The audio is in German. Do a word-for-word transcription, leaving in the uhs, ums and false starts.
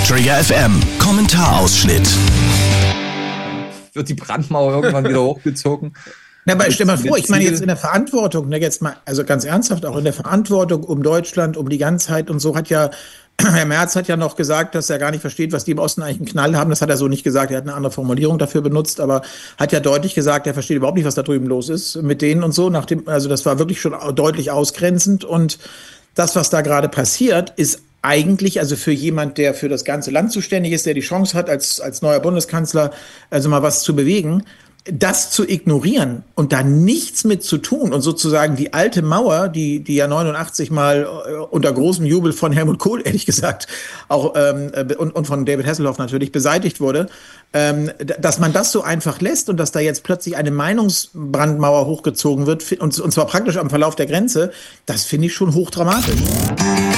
Trigger F M Kommentarausschnitt. Wird die Brandmauer irgendwann wieder hochgezogen? Na, aber stell mal vor, ich meine jetzt in der Verantwortung, ne, jetzt mal, also ganz ernsthaft, auch in der Verantwortung um Deutschland, um die Ganzheit und so hat ja, Herr Merz hat ja noch gesagt, dass er gar nicht versteht, was die im Osten eigentlich einen Knall haben. Das hat er so nicht gesagt, er hat eine andere Formulierung dafür benutzt, aber hat ja deutlich gesagt, er versteht überhaupt nicht, was da drüben los ist mit denen und so. Nach dem, also das war wirklich schon deutlich ausgrenzend und das, was da gerade passiert, ist eigentlich, also für jemand, der für das ganze Land zuständig ist, der die Chance hat, als, als neuer Bundeskanzler also mal was zu bewegen, das zu ignorieren und da nichts mit zu tun und sozusagen die alte Mauer, die die ja neunundachtzig mal unter großem Jubel von Helmut Kohl, ehrlich gesagt, auch ähm, und, und von David Hasselhoff natürlich beseitigt wurde, ähm, dass man das so einfach lässt und dass da jetzt plötzlich eine Meinungsbrandmauer hochgezogen wird und, und zwar praktisch am Verlauf der Grenze, das finde ich schon hochdramatisch.